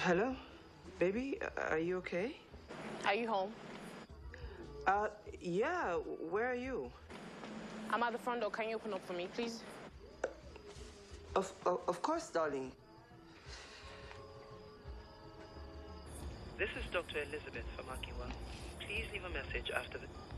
Hello? Baby, are you okay? Are you home? Yeah. Where are you? I'm at the front door. Can you open up for me, please? Of course, darling. This is Dr. Elizabeth from Akinwa. Please leave a message after the...